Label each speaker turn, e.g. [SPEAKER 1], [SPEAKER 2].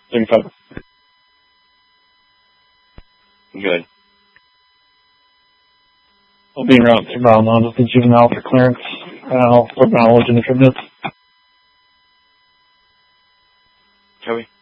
[SPEAKER 1] 35.
[SPEAKER 2] Good.
[SPEAKER 1] I'll be en route to Valmont with the juvenile for clearance. I'll put knowledge in the tributes.
[SPEAKER 2] Joey?